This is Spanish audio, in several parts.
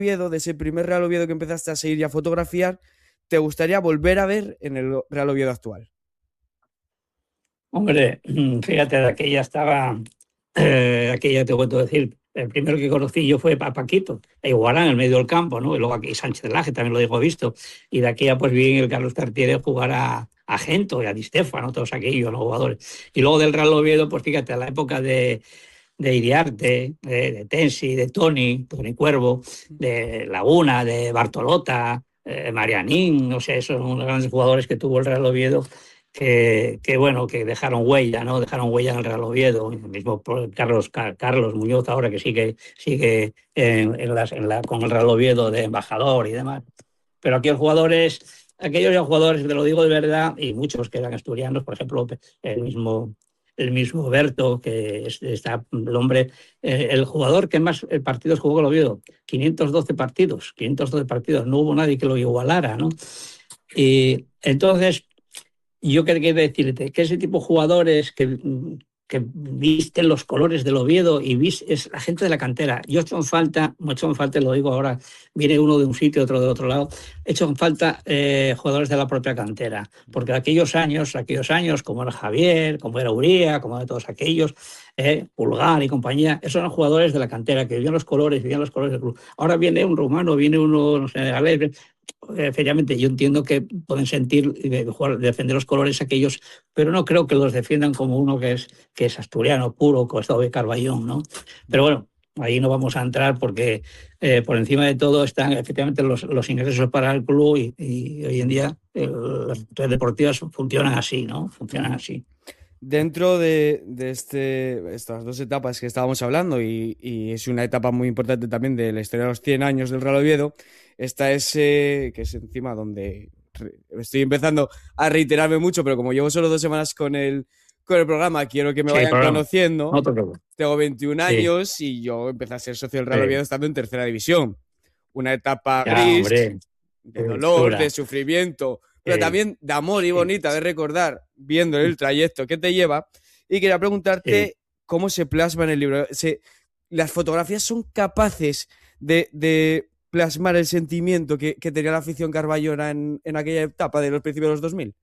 Oviedo, de ese primer Real Oviedo que empezaste a seguir y a fotografiar, te gustaría volver a ver en el Real Oviedo actual? Hombre, fíjate, de aquella estaba, aquella te puedo decir, el primero que conocí yo fue a Paquito, a Iguarán, en el medio del campo, ¿no? Y luego aquí Sánchez Laje, también lo digo visto. Y de aquella pues vi en el Carlos Tartiere jugar a Gento y a Di Stéfano, todos aquellos, los jugadores. Y luego del Real Oviedo, pues fíjate, a la época de Iriarte, de Tensi, de Toni Cuervo, de Laguna, de Bartolota, Marianín, no sé, esos son unos grandes jugadores que tuvo el Real Oviedo bueno, que dejaron huella, ¿no? Dejaron huella en el Real Oviedo. El mismo Carlos Muñoz ahora que sigue con el Real Oviedo de embajador y demás. Pero aquellos jugadores, te lo digo de verdad, y muchos que eran asturianos, por ejemplo, el mismo Berto, está el hombre, el jugador que más partidos jugó el Oviedo, 512 partidos, no hubo nadie que lo igualara, ¿no? Y entonces, yo quería decirte que ese tipo de jugadores que visten los colores del Oviedo es la gente de la cantera. Yo he hecho en falta, lo digo ahora, viene uno de un sitio, otro de otro lado, he hecho en falta jugadores de la propia cantera, porque aquellos años, como era Javier, como era Uría, como era todos aquellos, Pulgar y compañía, esos eran jugadores de la cantera, que vivían los colores del club. Ahora viene un rumano, viene uno, no sé, senegalés, efectivamente, yo entiendo que pueden sentir defender los colores aquellos, pero no creo que los defiendan como uno que es asturiano puro, como estado de Carballón, ¿no? Pero bueno, ahí no vamos a entrar porque por encima de todo están efectivamente los ingresos para el club y hoy en día las redes deportivas funcionan así, ¿no? Funcionan así. Dentro de estas dos etapas que estábamos hablando, y es una etapa muy importante también de la historia de los 100 años del Real Oviedo, está ese que es encima donde estoy empezando a reiterarme mucho, pero como llevo solo 2 semanas con el programa, quiero que me Sí, el vayan programa. conociendo. No te preocupes. Tengo 21 Sí, años y yo empecé a ser socio del Real Oviedo sí. estando en tercera división. Una etapa Ya, gris, hombre, de dolor, de dura. sufrimiento, pero Sí, también de amor y sí, bonita de recordar viendo el trayecto que te lleva. Y quería sí. preguntarte cómo se plasma en el libro. ¿Las fotografías son capaces de plasmar el sentimiento que tenía la afición carballona en aquella etapa de los principios de los 2000?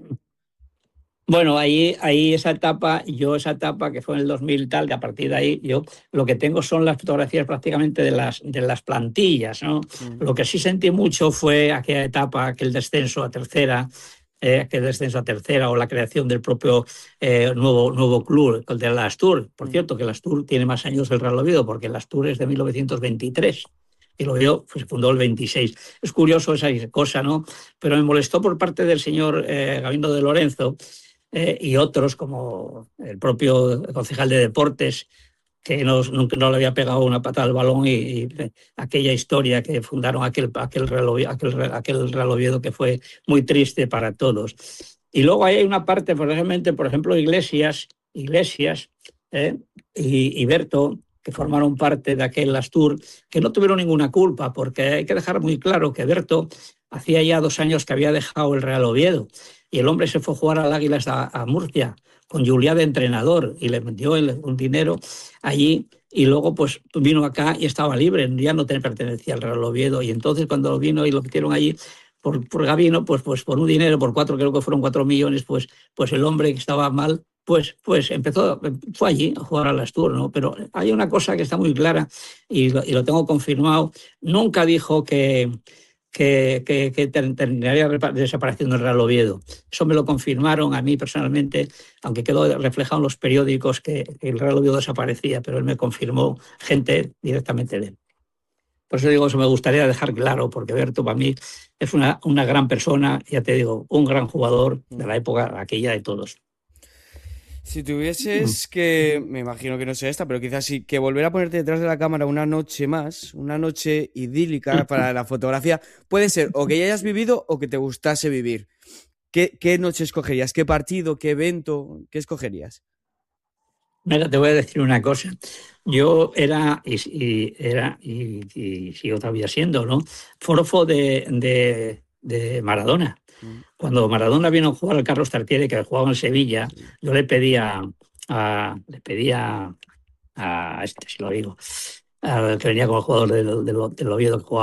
Bueno, ahí esa etapa que fue en el 2000 y tal, que a partir de ahí yo lo que tengo son las fotografías prácticamente de las plantillas, ¿no? Mm. Lo que sí sentí mucho fue aquella etapa, aquel descenso a tercera o la creación del propio nuevo club, el de la Astur. Por Mm. cierto, que el Astur tiene más años que el Real Oviedo, porque el Astur es de 1923 y el Oviedo pues, se fundó el 26. Es curioso esa cosa, ¿no? Pero me molestó por parte del señor Galindo de Lorenzo y otros, como el propio concejal de deportes, que nunca no le había pegado una patada al balón y aquella historia que fundaron aquel Real Oviedo que fue muy triste para todos. Y luego hay una parte, por ejemplo, Iglesias eh, y Berto, que formaron parte de aquel Astur, que no tuvieron ninguna culpa, porque hay que dejar muy claro que Berto hacía ya 2 años que había dejado el Real Oviedo y el hombre se fue a jugar al Águilas a Murcia con Juliá de entrenador y le metió un dinero allí y luego pues vino acá y estaba libre, ya no pertenecía al Real Oviedo y entonces cuando vino y lo metieron allí por Gabino, pues por un dinero, creo que fueron 4 millones, pues el hombre que estaba mal pues fue allí a jugar al Astur, ¿no? Pero hay una cosa que está muy clara y lo tengo confirmado. Nunca dijo que terminaría desapareciendo el Real Oviedo. Eso me lo confirmaron a mí personalmente, aunque quedó reflejado en los periódicos que el Real Oviedo desaparecía, pero él me confirmó gente directamente de él. Por eso digo, eso me gustaría dejar claro, porque Berto para mí es una gran persona, ya te digo, un gran jugador de Mm. la época aquella de todos. Si tuvieses que, me imagino que no sea esta, pero quizás sí, que volver a ponerte detrás de la cámara una noche más, una noche idílica para la fotografía, puede ser o que ya hayas vivido o que te gustase vivir. ¿Qué noche escogerías? ¿Qué partido? ¿Qué evento? ¿Qué escogerías? Mira, te voy a decir una cosa. Yo era y sigo todavía siendo, ¿no? Forofo de Maradona. Mm. Cuando Maradona vino a jugar al Carlos Tartiere, que jugaba en Sevilla, yo le pedía a este, si lo digo, al que venía como jugador del Oviedo, que jugaba